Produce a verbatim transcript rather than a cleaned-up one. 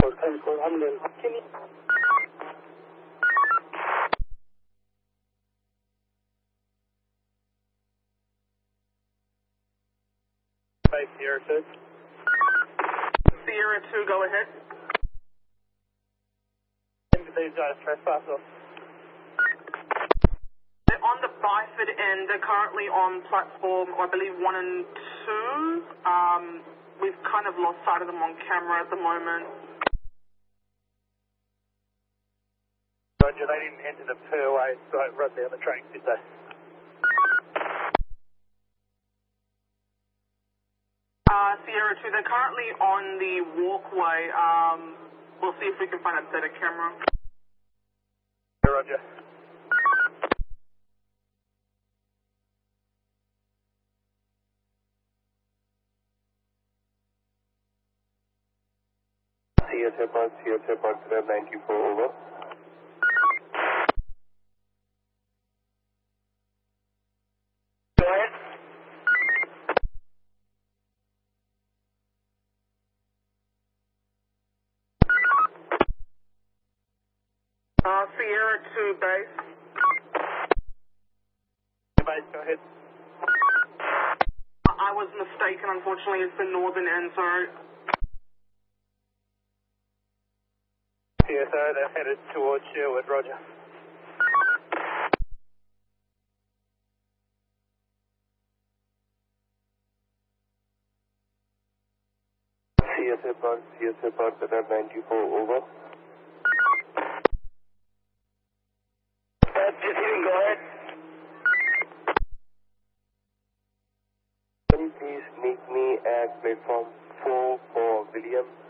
ten four hundred. Can you... Five Sierra two. Sierra two, go ahead. These guys trespass off. They're on the Byford end. They're currently on platform, I believe, one and two. Um, we've kind of lost sight of them on camera at the moment. Roger, they didn't enter the Purway, so right down the track, did they? Uh, Sierra two, they're currently on the walkway. Um, we'll see if we can find a better camera. Roger. C S F one, C S F one ninety-four, over. Go ahead. Uh, Sierra two, base. Base, go ahead. I was mistaken, unfortunately, it's the northern end, so... C S O, they're headed towards Sherwood, roger. C S F one, C S F one ninety-four, over. That's just hitting, go ahead. Can you please meet me at platform four for William?